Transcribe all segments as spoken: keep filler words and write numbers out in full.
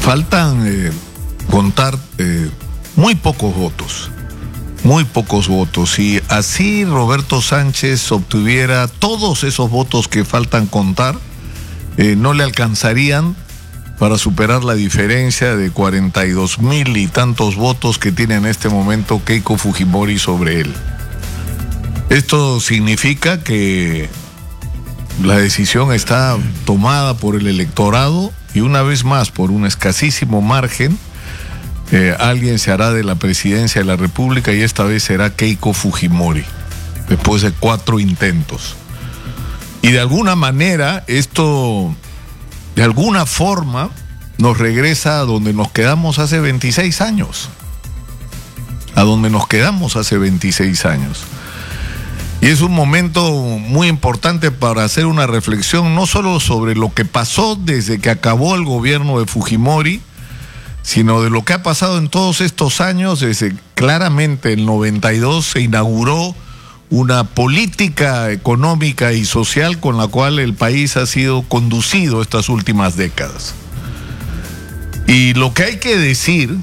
faltan eh, contar eh, muy pocos votos. Muy pocos votos. Si así Roberto Sánchez obtuviera todos esos votos que faltan contar, eh, no le alcanzarían para superar la diferencia de cuarenta y dos mil y tantos votos que tiene en este momento Keiko Fujimori sobre él. Esto significa que la decisión está tomada por el electorado y una vez más, por un escasísimo margen, eh, alguien se hará de la presidencia de la República y esta vez será Keiko Fujimori, después de cuatro intentos. Y de alguna manera, esto, de alguna forma, nos regresa a donde nos quedamos hace veintiséis años. A donde nos quedamos hace veintiséis años. Y es un momento muy importante para hacer una reflexión, no solo sobre lo que pasó desde que acabó el gobierno de Fujimori, sino de lo que ha pasado en todos estos años. Desde claramente el noventa y dos se inauguró una política económica y social con la cual el país ha sido conducido estas últimas décadas. Y lo que hay que decir,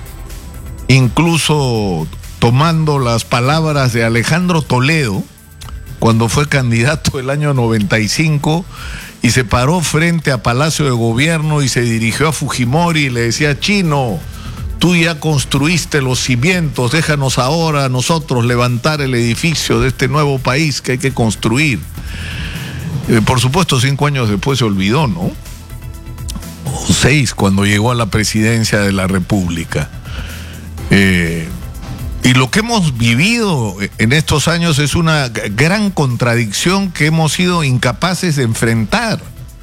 incluso tomando las palabras de Alejandro Toledo, cuando fue candidato el año noventa y cinco y se paró frente a Palacio de Gobierno y se dirigió a Fujimori y le decía: Chino, tú ya construiste los cimientos, déjanos ahora a nosotros levantar el edificio de este nuevo país que hay que construir. Eh, por supuesto, cinco años después se olvidó, ¿no? O seis, cuando llegó a la presidencia de la República. Eh, y lo que hemos vivido en estos años es una gran contradicción que hemos sido incapaces de enfrentar.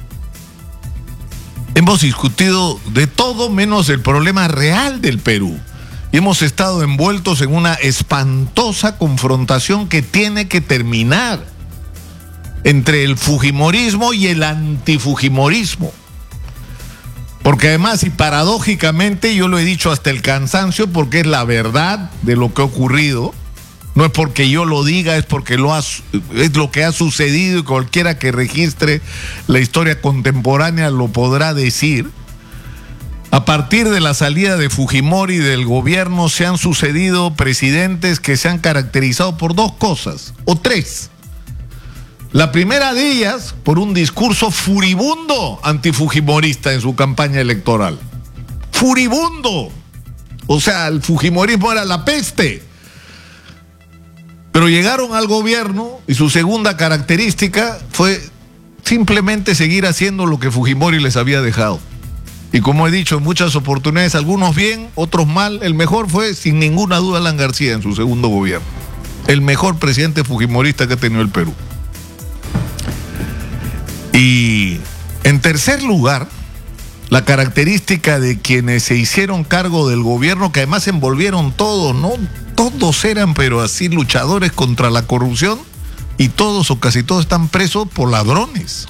Hemos discutido de todo menos el problema real del Perú. Y hemos estado envueltos en una espantosa confrontación que tiene que terminar entre el fujimorismo y el antifujimorismo. Porque además, y paradójicamente, yo lo he dicho hasta el cansancio, porque es la verdad de lo que ha ocurrido, no es porque yo lo diga, es porque lo ha, es lo que ha sucedido y cualquiera que registre la historia contemporánea lo podrá decir. A partir de la salida de Fujimori del gobierno se han sucedido presidentes que se han caracterizado por dos cosas, o tres. La primera de ellas, por un discurso furibundo antifujimorista en su campaña electoral. ¡Furibundo! O sea, el fujimorismo era la peste. Pero llegaron al gobierno y su segunda característica fue simplemente seguir haciendo lo que Fujimori les había dejado. Y como he dicho en muchas oportunidades, algunos bien, otros mal. El mejor fue, sin ninguna duda, Alan García en su segundo gobierno. El mejor presidente fujimorista que ha tenido el Perú. Y en tercer lugar, la característica de quienes se hicieron cargo del gobierno, que además envolvieron todos, ¿no? Todos eran, pero así, luchadores contra la corrupción, y todos o casi todos están presos por ladrones.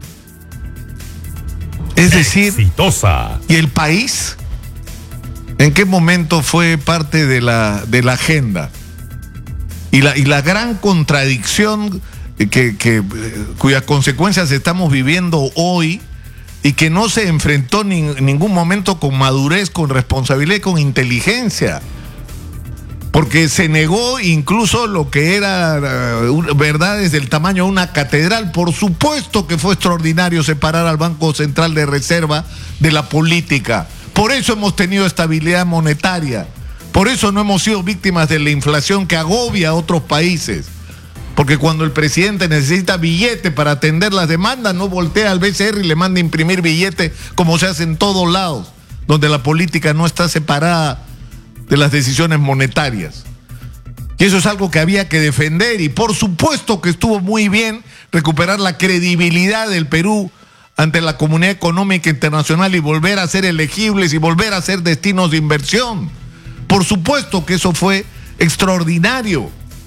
Es decir, exitosa. ¿Y el país? ¿En qué momento fue parte de la, de la agenda? Y la, y la gran contradicción Que, que, cuyas consecuencias estamos viviendo hoy y que no se enfrentó ni, en ningún momento con madurez, con responsabilidad y con inteligencia, porque se negó incluso lo que era uh, verdades del tamaño de una catedral. Por supuesto que fue extraordinario separar al Banco Central de Reserva de la política, por eso hemos tenido estabilidad monetaria, por eso no hemos sido víctimas de la inflación que agobia a otros países. Porque cuando el presidente necesita billete para atender las demandas, no voltea al B C R y le manda imprimir billete como se hace en todos lados, donde la política no está separada de las decisiones monetarias. Y eso es algo que había que defender, y por supuesto que estuvo muy bien recuperar la credibilidad del Perú ante la comunidad económica internacional y volver a ser elegibles y volver a ser destinos de inversión. Por supuesto que eso fue extraordinario.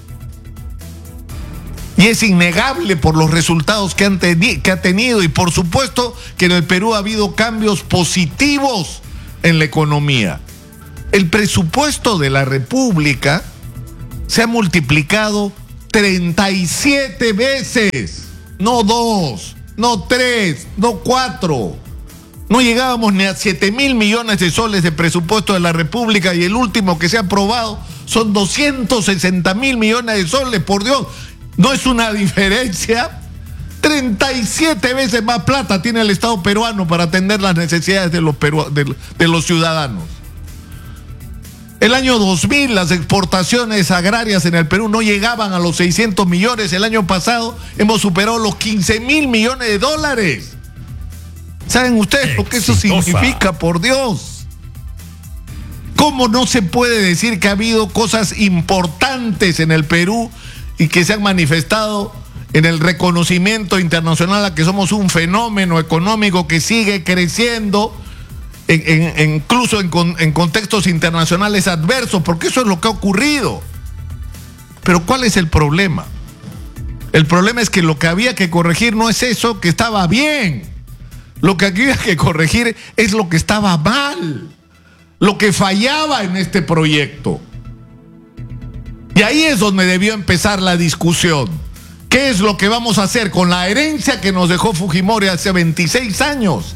Y es innegable por los resultados que, han teni- que ha tenido, y por supuesto que en el Perú ha habido cambios positivos en la economía. El presupuesto de la República se ha multiplicado treinta y siete veces, no dos, no tres, no cuatro, No llegábamos ni a siete mil millones de soles de presupuesto de la República y el último que se ha aprobado son doscientos sesenta mil millones de soles, por Dios. No es una diferencia. treinta y siete veces más plata tiene el Estado peruano para atender las necesidades de los, peru- de, de los ciudadanos. El año dos mil las exportaciones agrarias en el Perú no llegaban a los seiscientos millones. El año pasado hemos superado los quince mil millones de dólares. ¿Saben ustedes lo que eso significa, por Dios? ¿Cómo no se puede decir que ha habido cosas importantes en el Perú y que se han manifestado en el reconocimiento internacional a que somos un fenómeno económico que sigue creciendo, en, en, incluso en, en contextos internacionales adversos? Porque eso es lo que ha ocurrido. Pero ¿cuál es el problema? El problema es que lo que había que corregir no es eso que estaba bien. Lo que había que corregir es lo que estaba mal, lo que fallaba en este proyecto. Y ahí es donde debió empezar la discusión. ¿Qué es lo que vamos a hacer con la herencia que nos dejó Fujimori hace veintiséis años?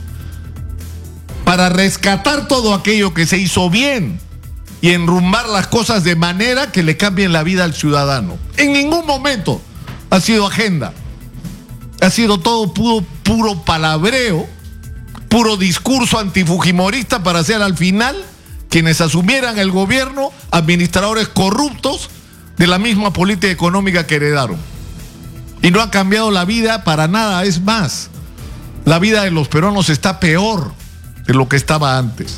Para rescatar todo aquello que se hizo bien y enrumbar las cosas de manera que le cambien la vida al ciudadano. En ningún momento ha sido agenda. Ha sido todo puro, puro palabreo, puro discurso antifujimorista para hacer al final quienes asumieran el gobierno administradores corruptos de la misma política económica que heredaron. Y no ha cambiado la vida para nada. Es más, la vida de los peruanos está peor de lo que estaba antes.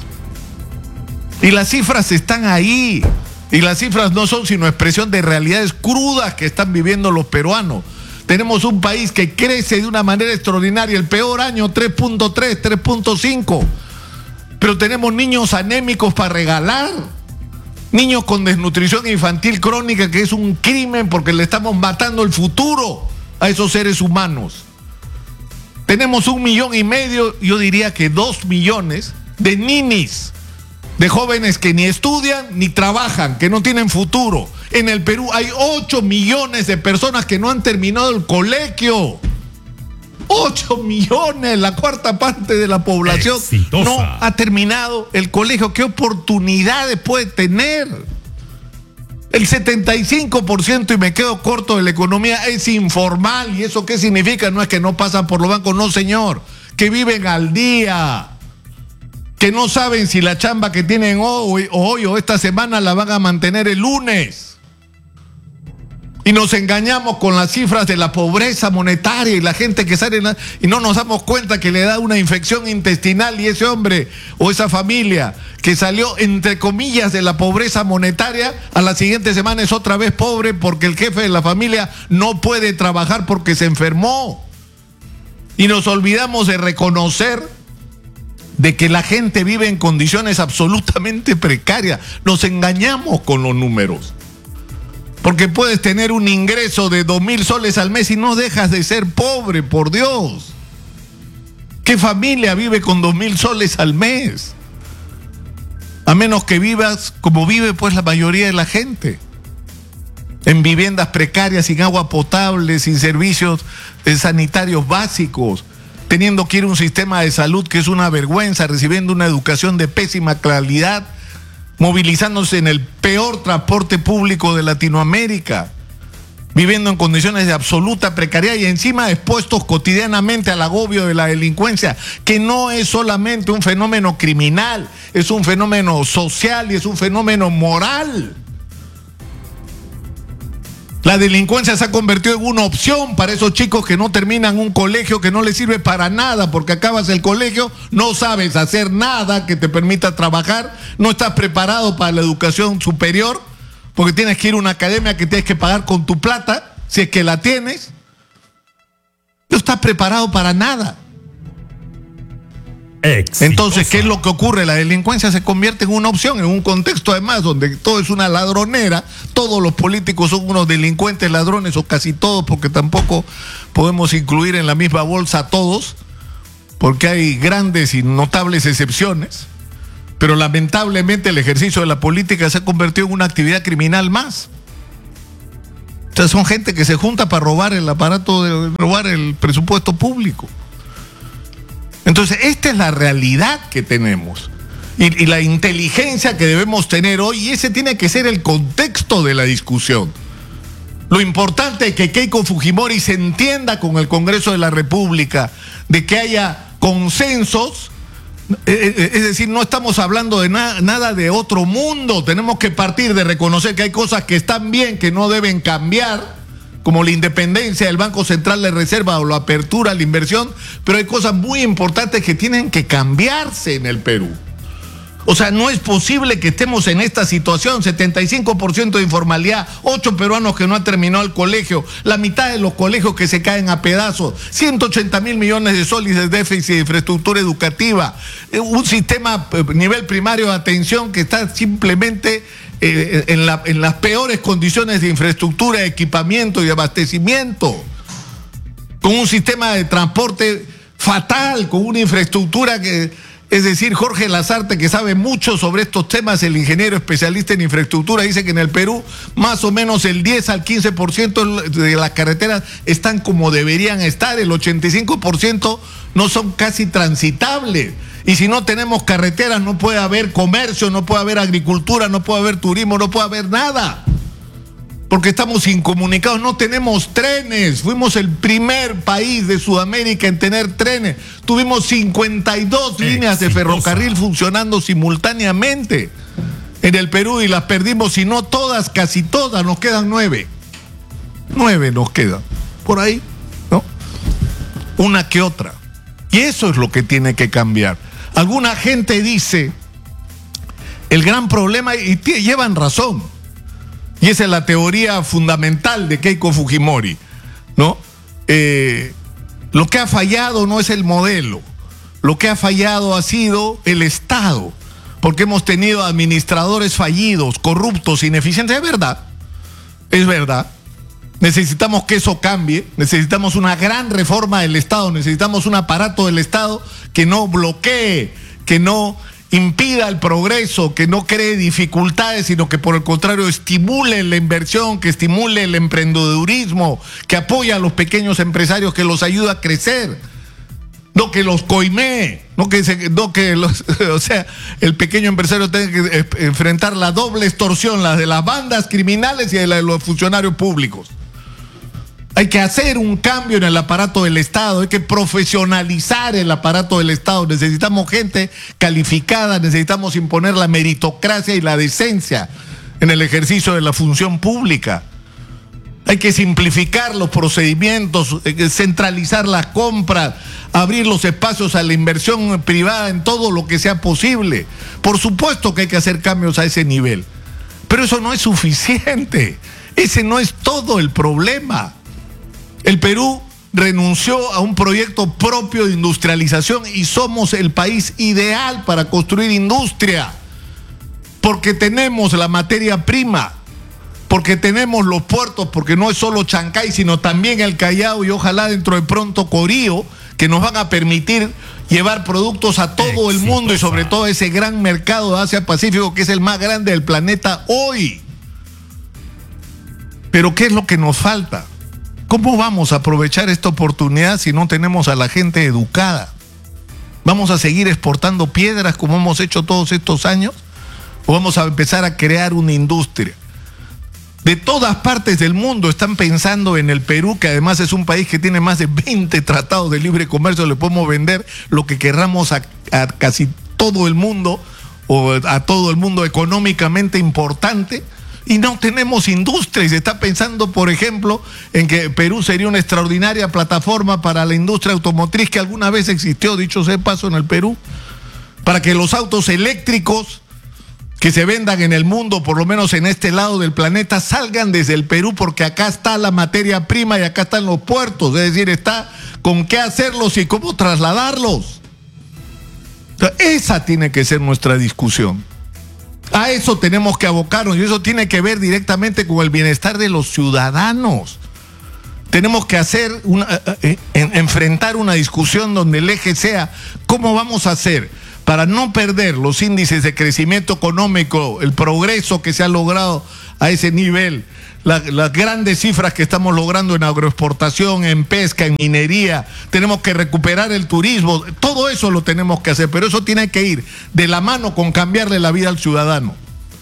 Y las cifras están ahí. Y las cifras no son sino expresión de realidades crudas que están viviendo los peruanos. Tenemos un país que crece de una manera extraordinaria. El peor año, tres punto tres, tres punto cinco. Pero tenemos niños anémicos para regalar. Niños con desnutrición infantil crónica, que es un crimen porque le estamos matando el futuro a esos seres humanos. Tenemos un millón y medio, yo diría que dos millones, de ninis, de jóvenes que ni estudian ni trabajan, que no tienen futuro. En el Perú hay ocho millones de personas que no han terminado el colegio. ocho millones, la cuarta parte de la población Exitosa. No ha terminado el colegio. ¿Qué oportunidades puede tener? El setenta y cinco por ciento, y me quedo corto, de la economía es informal. ¿Y eso qué significa? No es que no pasan por los bancos, no, señor. Que viven al día. Que no saben si la chamba que tienen hoy, hoy o esta semana la van a mantener el lunes. Y nos engañamos con las cifras de la pobreza monetaria y la gente que sale la, y no nos damos cuenta que le da una infección intestinal y ese hombre o esa familia que salió entre comillas de la pobreza monetaria, a la siguiente semana es otra vez pobre porque el jefe de la familia no puede trabajar porque se enfermó. Y nos olvidamos de reconocer de que la gente vive en condiciones absolutamente precarias. Nos engañamos con los números. Porque puedes tener un ingreso de dos mil soles al mes y no dejas de ser pobre, por Dios. ¿Qué familia vive con dos mil soles al mes? A menos que vivas como vive pues la mayoría de la gente. En viviendas precarias, sin agua potable, sin servicios eh, sanitarios básicos, teniendo que ir a un sistema de salud que es una vergüenza, recibiendo una educación de pésima calidad, movilizándose en el peor transporte público de Latinoamérica, viviendo en condiciones de absoluta precariedad y encima expuestos cotidianamente al agobio de la delincuencia, que no es solamente un fenómeno criminal, es un fenómeno social y es un fenómeno moral. La delincuencia se ha convertido en una opción para esos chicos que no terminan un colegio, que no les sirve para nada, porque acabas el colegio, no sabes hacer nada que te permita trabajar, no estás preparado para la educación superior, porque tienes que ir a una academia que tienes que pagar con tu plata, si es que la tienes. No estás preparado para nada. Exitosa. Entonces, ¿qué es lo que ocurre? La delincuencia se convierte en una opción, en un contexto además donde todo es una ladronera, todos los políticos son unos delincuentes ladrones, o casi todos, porque tampoco podemos incluir en la misma bolsa a todos, porque hay grandes y notables excepciones, pero lamentablemente el ejercicio de la política se ha convertido en una actividad criminal más. O sea, son gente que se junta para robar el aparato, de robar el presupuesto público. Entonces, esta es la realidad que tenemos y, y la inteligencia que debemos tener hoy, y ese tiene que ser el contexto de la discusión. Lo importante es que Keiko Fujimori se entienda con el Congreso de la República, de que haya consensos, es decir, no estamos hablando de na nada de otro mundo, tenemos que partir de reconocer que hay cosas que están bien, que no deben cambiar, como la independencia del Banco Central de Reserva o la apertura a la inversión, pero hay cosas muy importantes que tienen que cambiarse en el Perú. O sea, no es posible que estemos en esta situación, setenta y cinco por ciento de informalidad, ocho peruanos que no han terminado el colegio, la mitad de los colegios que se caen a pedazos, ciento ochenta mil millones de soles de déficit de infraestructura educativa, un sistema nivel primario de atención que está simplemente eh, en, la, en las peores condiciones de infraestructura, de equipamiento y de abastecimiento, con un sistema de transporte fatal, con una infraestructura que... Es decir, Jorge Lazarte, que sabe mucho sobre estos temas, el ingeniero especialista en infraestructura, dice que en el Perú más o menos el diez al quince por ciento de las carreteras están como deberían estar, el ochenta y cinco por ciento no son casi transitables. Y si no tenemos carreteras no puede haber comercio, no puede haber agricultura, no puede haber turismo, no puede haber nada. Porque estamos incomunicados, no tenemos trenes. Fuimos el primer país de Sudamérica en tener trenes. Tuvimos cincuenta y dos Exitosa. líneas de ferrocarril funcionando simultáneamente en el Perú y las perdimos, si no todas, casi todas, nos quedan nueve. Nueve nos quedan, por ahí, ¿no? Una que otra. Y eso es lo que tiene que cambiar. Alguna gente dice, el gran problema, y llevan razón, y esa es la teoría fundamental de Keiko Fujimori, ¿no? Eh, lo que ha fallado no es el modelo, lo que ha fallado ha sido el Estado, porque hemos tenido administradores fallidos, corruptos, ineficientes. Es verdad, es verdad. Necesitamos que eso cambie, necesitamos una gran reforma del Estado, necesitamos un aparato del Estado que no bloquee, que no impida el progreso, que no cree dificultades, sino que por el contrario estimule la inversión, que estimule el emprendedurismo, que apoya a los pequeños empresarios, que los ayuda a crecer, no que los coimee, no que, se, no que los, o sea, el pequeño empresario tenga que enfrentar la doble extorsión, la de las bandas criminales y la de los funcionarios públicos. Hay que hacer un cambio en el aparato del Estado, hay que profesionalizar el aparato del Estado, necesitamos gente calificada, necesitamos imponer la meritocracia y la decencia en el ejercicio de la función pública. Hay que simplificar los procedimientos, centralizar las compras, abrir los espacios a la inversión privada en todo lo que sea posible. Por supuesto que hay que hacer cambios a ese nivel, pero eso no es suficiente, ese no es todo el problema. El Perú renunció a un proyecto propio de industrialización y somos el país ideal para construir industria, porque tenemos la materia prima, porque tenemos los puertos, porque no es solo Chancay, sino también el Callao y ojalá dentro de pronto Corío, que nos van a permitir llevar productos a todo Exitosa. el mundo y sobre todo a ese gran mercado de Asia-Pacífico que es el más grande del planeta hoy. Pero ¿qué es lo que nos falta? ¿Cómo vamos a aprovechar esta oportunidad si no tenemos a la gente educada? ¿Vamos a seguir exportando piedras como hemos hecho todos estos años? ¿O vamos a empezar a crear una industria? De todas partes del mundo están pensando en el Perú, que además es un país que tiene más de veinte tratados de libre comercio, le podemos vender lo que querramos a, a casi todo el mundo, o a todo el mundo económicamente importante. Y no tenemos industria, y se está pensando, por ejemplo, en que Perú sería una extraordinaria plataforma para la industria automotriz que alguna vez existió, dicho sea de paso, en el Perú, para que los autos eléctricos que se vendan en el mundo, por lo menos en este lado del planeta, salgan desde el Perú, porque acá está la materia prima y acá están los puertos, es decir, está con qué hacerlos y cómo trasladarlos. Entonces, esa tiene que ser nuestra discusión. A eso tenemos que abocarnos y eso tiene que ver directamente con el bienestar de los ciudadanos. Tenemos que hacer una, eh, en, enfrentar una discusión donde el eje sea cómo vamos a hacer para no perder los índices de crecimiento económico, el progreso que se ha logrado a ese nivel. La, las grandes cifras que estamos logrando en agroexportación, en pesca, en minería, tenemos que recuperar el turismo, todo eso lo tenemos que hacer, pero eso tiene que ir de la mano con cambiarle la vida al ciudadano.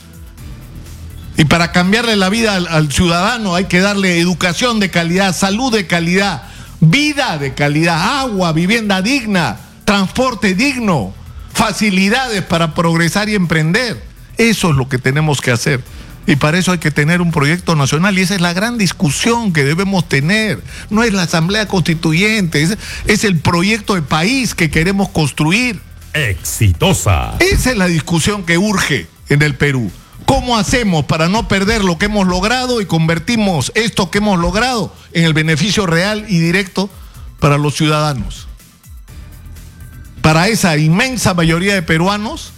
Y para cambiarle la vida al, al ciudadano hay que darle educación de calidad, salud de calidad, vida de calidad, agua, vivienda digna, transporte digno, facilidades para progresar y emprender. Eso es lo que tenemos que hacer. Y para eso hay que tener un proyecto nacional, y esa es la gran discusión que debemos tener. No es la Asamblea Constituyente, es, es el proyecto de país que queremos construir. Exitosa. Esa es la discusión que urge en el Perú. ¿Cómo hacemos para no perder lo que hemos logrado y convertimos esto que hemos logrado en el beneficio real y directo para los ciudadanos? Para esa inmensa mayoría de peruanos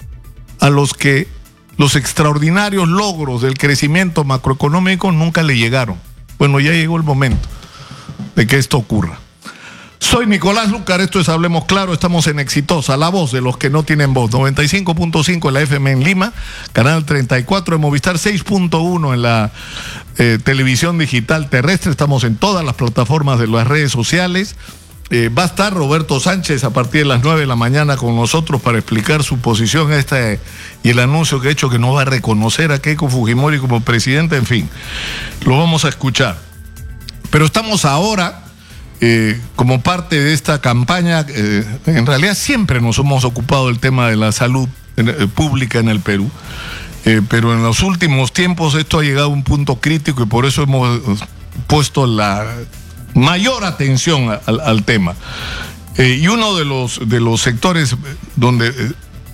a los que los extraordinarios logros del crecimiento macroeconómico nunca le llegaron. Bueno, ya llegó el momento de que esto ocurra. Soy Nicolás Lucar, esto es Hablemos Claro, estamos en Exitosa, la voz de los que no tienen voz. noventa y cinco punto cinco en la F M en Lima, canal treinta y cuatro en Movistar, seis punto uno en la eh, televisión digital terrestre. Estamos en todas las plataformas de las redes sociales. Eh, va a estar Roberto Sánchez a partir de las nueve de la mañana con nosotros para explicar su posición esta eh, y el anuncio que ha hecho que no va a reconocer a Keiko Fujimori como presidente, en fin, lo vamos a escuchar. Pero estamos ahora, eh, como parte de esta campaña, eh, en realidad siempre nos hemos ocupado del tema de la salud en, eh, pública en el Perú, eh, pero en los últimos tiempos esto ha llegado a un punto crítico y por eso hemos puesto la mayor atención al, al tema. Eh, y uno de los, de los sectores donde, eh,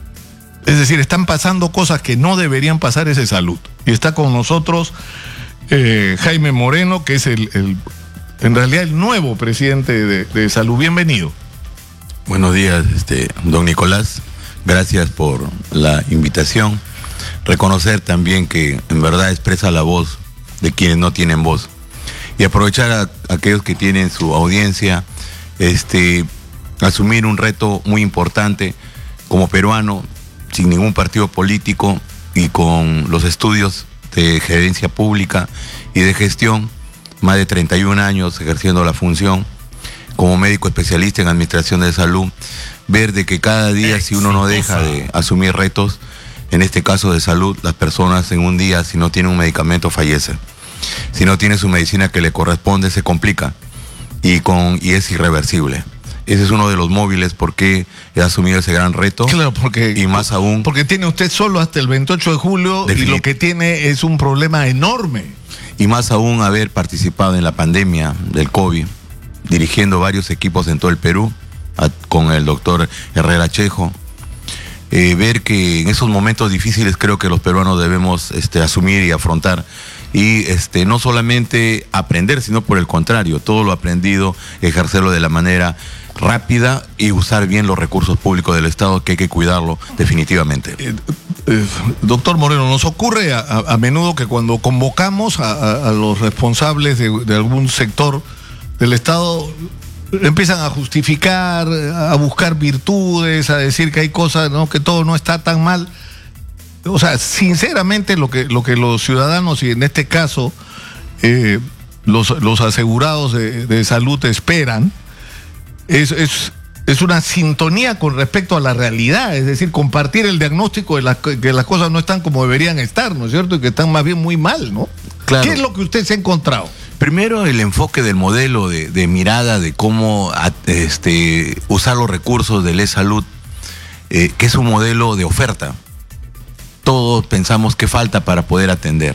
es decir, están pasando cosas que no deberían pasar es de salud. Y está con nosotros eh, Jaime Moreno, que es el, el, en realidad el nuevo presidente de, de Salud. Bienvenido. Buenos días, este, don Nicolás. Gracias por la invitación. Reconocer también que en verdad expresa la voz de quienes no tienen voz. Y aprovechar a, a aquellos que tienen su audiencia, este, asumir un reto muy importante como peruano, sin ningún partido político y con los estudios de gerencia pública y de gestión, más de treinta y un años ejerciendo la función como médico especialista en administración de salud, ver de que cada día, si uno no deja de asumir retos, en este caso de salud, las personas en un día, si no tienen un medicamento, fallecen. Si no tiene su medicina que le corresponde, se complica y, con, y es irreversible. Ese es uno de los móviles porque he asumido ese gran reto. Claro, porque, y más aún, porque tiene usted solo hasta el veintiocho de julio y lo que tiene es un problema enorme. Y más aún haber participado en la pandemia del COVID, dirigiendo varios equipos en todo el Perú, a, con el doctor Herrera Chejo. Eh, ver que en esos momentos difíciles creo que los peruanos debemos este, asumir y afrontar. Y este, no solamente aprender, sino por el contrario, todo lo aprendido, ejercerlo de la manera rápida y usar bien los recursos públicos del Estado, que hay que cuidarlo definitivamente. Eh, eh, doctor Moreno, nos ocurre a, a, a menudo que cuando convocamos a, a, a los responsables de, de algún sector del Estado, empiezan a justificar, a buscar virtudes, a decir que hay cosas, ¿no?, que todo no está tan mal. O sea, sinceramente lo que, lo que los ciudadanos, y en este caso eh, los, los asegurados de, de salud esperan, es, es, es una sintonía con respecto a la realidad, es decir, compartir el diagnóstico de las, que las cosas no están como deberían estar, ¿no es cierto? Y que están más bien muy mal, ¿no? Claro. ¿Qué es lo que usted se ha encontrado? Primero, el enfoque del modelo de, de mirada de cómo este, usar los recursos del e-salud, eh, que es un modelo de oferta. Todos pensamos que falta para poder atender.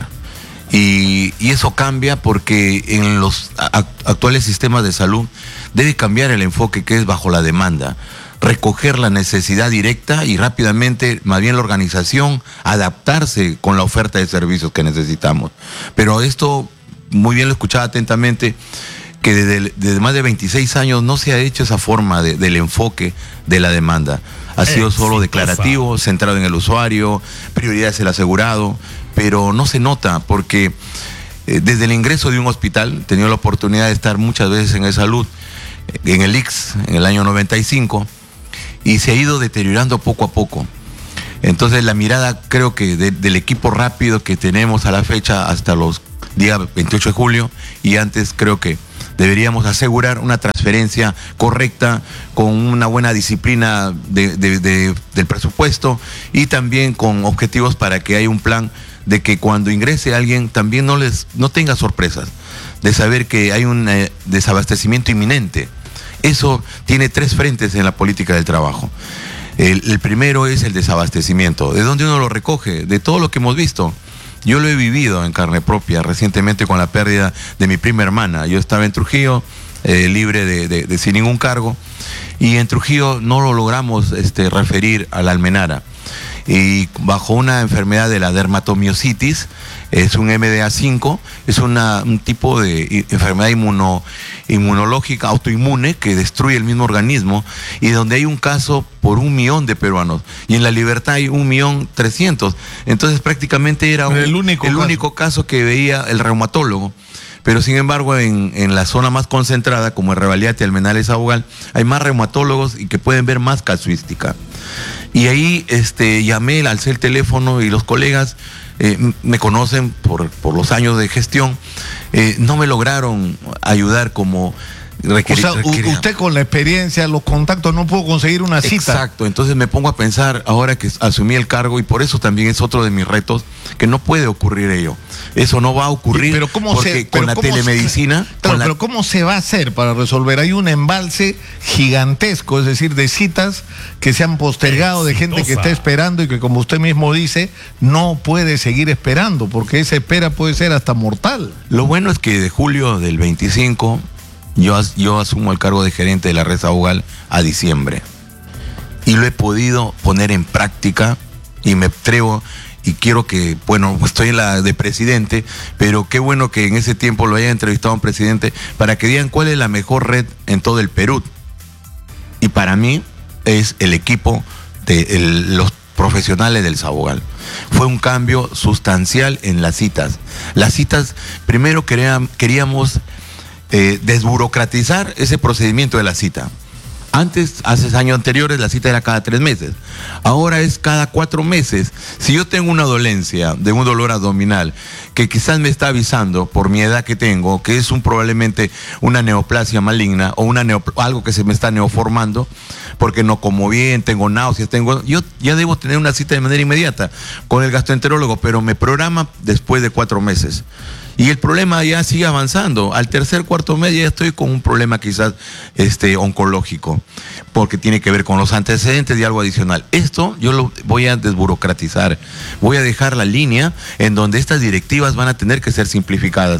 Y, y eso cambia porque en los a, actuales sistemas de salud debe cambiar el enfoque, que es bajo la demanda. Recoger la necesidad directa y rápidamente, más bien la organización, adaptarse con la oferta de servicios que necesitamos. Pero esto, muy bien lo escuchaba atentamente, que desde, desde más de veintiséis años no se ha hecho esa forma de, del enfoque de la demanda. Ha sido solo declarativo, centrado en el usuario, prioridades el asegurado, pero no se nota porque eh, desde el ingreso de un hospital, he tenido la oportunidad de estar muchas veces en el salud, en el I C S, en el año noventa y cinco, y se ha ido deteriorando poco a poco. Entonces la mirada creo que de, del equipo rápido que tenemos a la fecha hasta los días veintiocho de julio y antes, creo que deberíamos asegurar una transferencia correcta con una buena disciplina de, de, de, del presupuesto y también con objetivos para que haya un plan de que cuando ingrese alguien también no les no tenga sorpresas, de saber que hay un eh, desabastecimiento inminente. Eso tiene tres frentes en la política del trabajo. El, el primero es el desabastecimiento. ¿De dónde uno lo recoge? De todo lo que hemos visto. Yo lo he vivido en carne propia recientemente con la pérdida de mi prima hermana. Yo estaba en Trujillo, eh, libre de, de, de sin ningún cargo, y en Trujillo no lo logramos este, referir a la Almenara. Y bajo una enfermedad de la dermatomiositis, es un M D A cinco, es una, un tipo de enfermedad inmuno, inmunológica, autoinmune, que destruye el mismo organismo, y donde hay un caso por un millón de peruanos, y en La Libertad hay un millón trescientos. Entonces prácticamente era un, el, único, el caso. único caso que veía el reumatólogo. Pero sin embargo, en, en la zona más concentrada, como en Revalliate, Almenara y Sabugal, hay más reumatólogos y que pueden ver más casuística. Y ahí este, llamé, alcé el teléfono y los colegas eh, me conocen por, por los años de gestión, eh, no me lograron ayudar como requerir. O sea, requería. Usted con la experiencia, los contactos, no pudo conseguir una cita. Exacto, entonces me pongo a pensar ahora que asumí el cargo, y por eso también es otro de mis retos, que no puede ocurrir ello. Eso no va a ocurrir, pero ¿cómo porque se, con pero la cómo telemedicina... Se, claro, con la... pero ¿cómo se va a hacer para resolver? Hay un embalse gigantesco, es decir, de citas que se han postergado, de gente que está esperando y que, como usted mismo dice, no puede seguir esperando, porque esa espera puede ser hasta mortal. Lo bueno es que de julio del veinticinco... Yo, yo asumo el cargo de gerente de la red Sabugal a diciembre. Y lo he podido poner en práctica y me atrevo, y quiero que, bueno, estoy en la de presidente, pero qué bueno que en ese tiempo lo haya entrevistado un presidente para que digan cuál es la mejor red en todo el Perú. Y para mí es el equipo de el, los profesionales del Sabugal. Fue un cambio sustancial en las citas. Las citas, primero queríamos... queríamos Eh, desburocratizar ese procedimiento de la cita. Antes, hace años anteriores, la cita era cada tres meses. Ahora es cada cuatro meses. Si yo tengo una dolencia de un dolor abdominal que quizás me está avisando por mi edad que tengo, que es un, probablemente una neoplasia maligna o una neo, algo que se me está neoformando, porque no como bien, tengo náuseas, tengo, yo ya debo tener una cita de manera inmediata con el gastroenterólogo, pero me programa después de cuatro meses. Y el problema ya sigue avanzando. Al tercer, cuarto mes ya estoy con un problema quizás este, oncológico, porque tiene que ver con los antecedentes y algo adicional. Esto yo lo voy a desburocratizar. Voy a dejar la línea en donde estas directivas van a tener que ser simplificadas.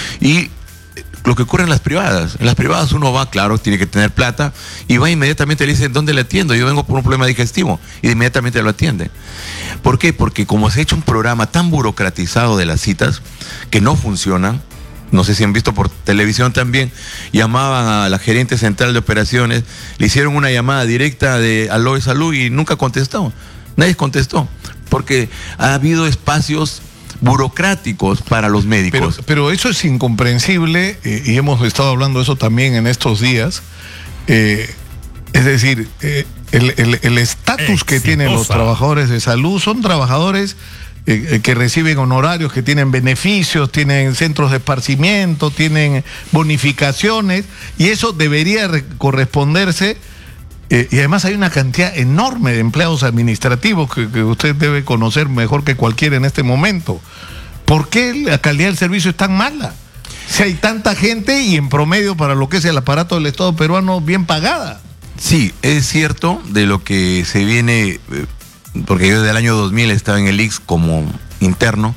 Y lo que ocurre en las privadas. En las privadas uno va, claro, tiene que tener plata, y va inmediatamente, le dice, ¿dónde le atiendo? Yo vengo por un problema digestivo, y inmediatamente lo atiende. ¿Por qué? Porque como se ha hecho un programa tan burocratizado de las citas, que no funcionan, no sé si han visto por televisión también, llamaban a la gerente central de operaciones, le hicieron una llamada directa de Aló de Salud y nunca contestó. Nadie contestó, porque ha habido espacios burocráticos para los médicos. Pero, pero eso es incomprensible, eh, y hemos estado hablando de eso también en estos días. Eh, es decir, eh, el estatus que tienen los trabajadores de salud son trabajadores eh, que reciben honorarios, que tienen beneficios, tienen centros de esparcimiento, tienen bonificaciones, y eso debería corresponderse. Eh, y además hay una cantidad enorme de empleados administrativos que, que usted debe conocer mejor que cualquiera en este momento. ¿Por qué la calidad del servicio es tan mala? Si hay tanta gente y en promedio para lo que es el aparato del Estado peruano bien pagada. Sí, es cierto de lo que se viene, porque yo desde el año dos mil estaba en el I X como interno,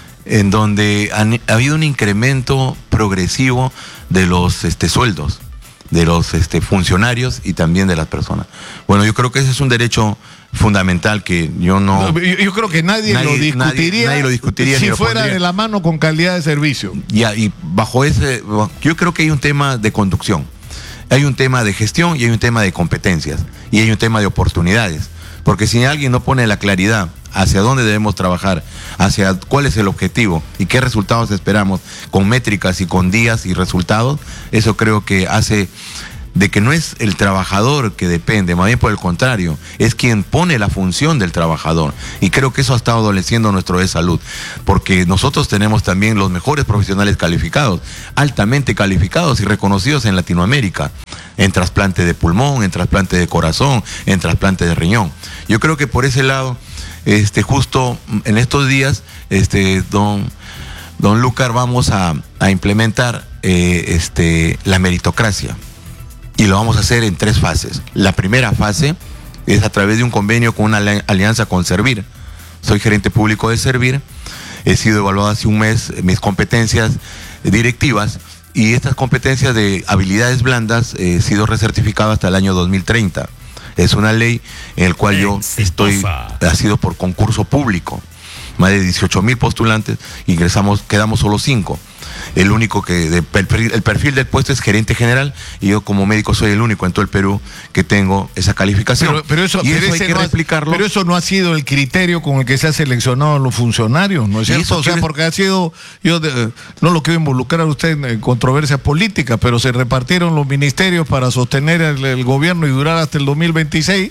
en donde han, ha habido un incremento progresivo de los este, sueldos de los este, funcionarios y también de las personas. Bueno, yo creo que ese es un derecho fundamental que yo no... no yo, yo creo que nadie, nadie, lo discutiría, nadie, nadie lo discutiría si lo fuera pondría. de la mano con calidad de servicio. Ya, y bajo ese... Yo creo que hay un tema de conducción, hay un tema de gestión y hay un tema de competencias y hay un tema de oportunidades. Porque si alguien no pone la claridad hacia dónde debemos trabajar, hacia cuál es el objetivo y qué resultados esperamos, con métricas y con días y resultados, eso creo que hace de que no es el trabajador que depende, más bien por el contrario, es quien pone la función del trabajador. Y creo que eso ha estado adoleciendo nuestro de salud, porque nosotros tenemos también los mejores profesionales calificados, altamente calificados y reconocidos en Latinoamérica, en trasplante de pulmón, en trasplante de corazón, en trasplante de riñón. Yo creo que por ese lado, este, justo en estos días, este, don, don Lucar, vamos a, a implementar eh, este, la meritocracia. Y lo vamos a hacer en tres fases. La primera fase es a través de un convenio con una alianza con Servir. Soy gerente público de Servir. He sido evaluado hace un mes mis competencias directivas y estas competencias de habilidades blandas eh, he sido recertificado hasta el año dos mil treinta. Es una ley en la cual yo estoy, ha sido por concurso público. Más de dieciocho mil postulantes, ingresamos, quedamos solo cinco. El único que, de, el, el perfil del puesto es gerente general y yo como médico soy el único en todo el Perú que tengo esa calificación. Pero, pero eso, y pero eso hay que no replicarlo. Ha, pero eso no ha sido el criterio con el que se ha seleccionado a los funcionarios, ¿no es cierto? O sea, quiere... porque ha sido, yo de, no lo quiero involucrar a usted en, en controversias políticas, pero se repartieron los ministerios para sostener el, el gobierno y durar hasta el dos mil veintiséis,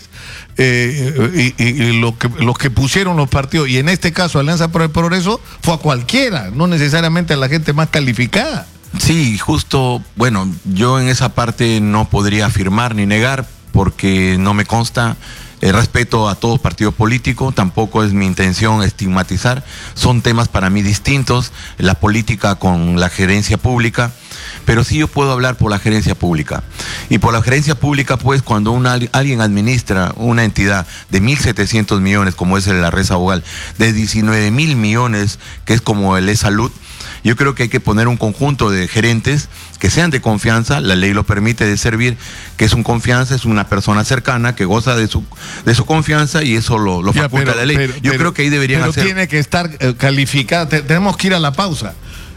eh, y, y, y lo que, los que pusieron los partidos, y en este caso Alianza por el Progreso, fue a cualquiera, no necesariamente a la gente más calificada. Sí, justo, bueno, yo en esa parte no podría afirmar ni negar porque no me consta. Eh, respeto a todo partido político, tampoco es mi intención estigmatizar, son temas para mí distintos, la política con la gerencia pública, pero sí yo puedo hablar por la gerencia pública. Y por la gerencia pública, pues, cuando una, alguien administra una entidad de mil setecientos millones, como es la Red Sabogal, de diecinueve mil millones, que es como el E-Salud, yo creo que hay que poner un conjunto de gerentes que sean de confianza, la ley lo permite, de Servir, que es un confianza, es una persona cercana que goza de su de su confianza y eso lo, lo faculta pero, la ley. Pero, yo pero, creo que ahí deberían pero hacer... Pero tiene que estar eh, calificada, Te, tenemos que ir a la pausa.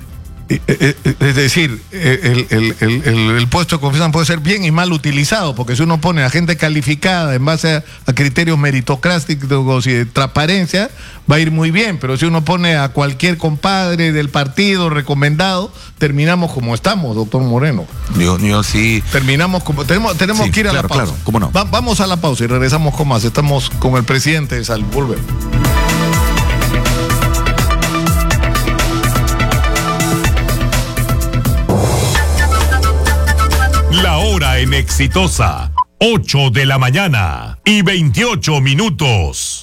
Es decir, el, el, el, el, el puesto de confianza puede ser bien y mal utilizado, porque si uno pone a gente calificada en base a, a criterios meritocráticos y de transparencia, va a ir muy bien, pero si uno pone a cualquier compadre del partido recomendado, terminamos como estamos, doctor Moreno. Yo, yo sí. Terminamos como... Tenemos, tenemos sí, que ir a claro, la pausa. Claro, ¿cómo no? Va, vamos a la pausa y regresamos con más. Estamos con el presidente de Salud. Volvemos. La hora en Exitosa, ocho de la mañana y veintiocho minutos.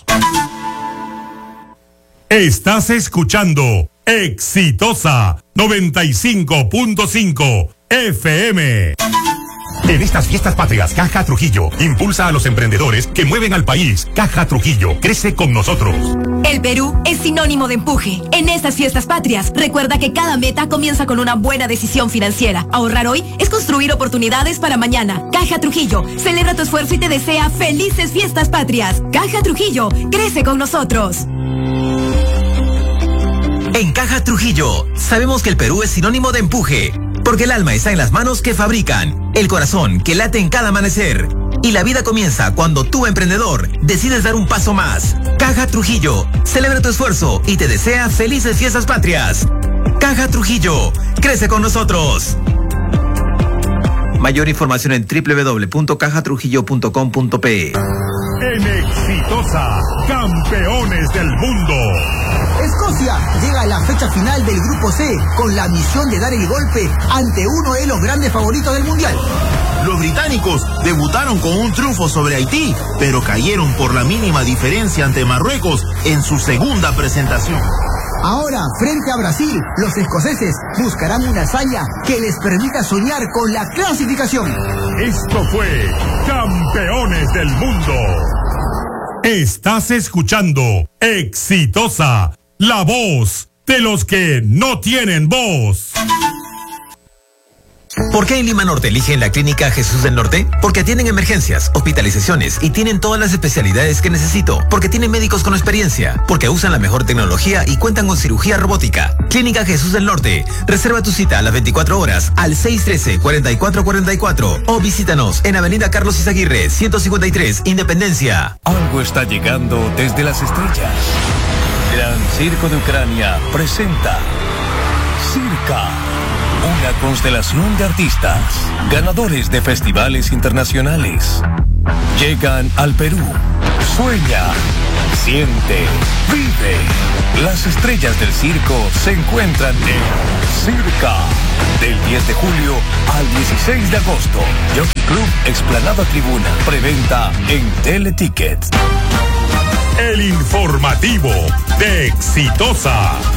Estás escuchando Exitosa noventa y cinco punto cinco F M. En estas fiestas patrias, Caja Trujillo impulsa a los emprendedores que mueven al país. Caja Trujillo, crece con nosotros. El Perú es sinónimo de empuje. En estas fiestas patrias, recuerda que cada meta comienza con una buena decisión financiera. Ahorrar hoy es construir oportunidades para mañana. Caja Trujillo, celebra tu esfuerzo y te desea felices fiestas patrias. Caja Trujillo, crece con nosotros. En Caja Trujillo, sabemos que el Perú es sinónimo de empuje, porque el alma está en las manos que fabrican, el corazón que late en cada amanecer, y la vida comienza cuando tú, emprendedor, decides dar un paso más. Caja Trujillo, celebra tu esfuerzo y te desea felices fiestas patrias. Caja Trujillo, crece con nosotros. Mayor información en doble u doble u doble u punto caja trujillo punto com punto pe. En Exitosa, campeones del mundo. Escocia llega a la fecha final del Grupo C con la misión de dar el golpe ante uno de los grandes favoritos del Mundial. Los británicos debutaron con un triunfo sobre Haití, pero cayeron por la mínima diferencia ante Marruecos en su segunda presentación. Ahora, frente a Brasil, los escoceses buscarán una hazaña que les permita soñar con la clasificación. Esto fue Campeones del Mundo. Estás escuchando Exitosa, la voz de los que no tienen voz. ¿Por qué en Lima Norte eligen la Clínica Jesús del Norte? Porque atienden emergencias, hospitalizaciones y tienen todas las especialidades que necesito. Porque tienen médicos con experiencia. Porque usan la mejor tecnología y cuentan con cirugía robótica. Clínica Jesús del Norte. Reserva tu cita a las veinticuatro horas al seis uno tres, cuatro cuatro cuatro cuatro o visítanos en Avenida Carlos Izaguirre, ciento cincuenta y tres, Independencia. Algo está llegando desde las estrellas. Gran Circo de Ucrania presenta Circa, Una constelación de artistas, ganadores de festivales internacionales, llegan al Perú. Sueña, siente, vive. Las estrellas del circo se encuentran en Circa. Del diez de julio al dieciséis de agosto. Jockey Club Explanada Tribuna. Preventa en Teleticket. El informativo de Exitosa.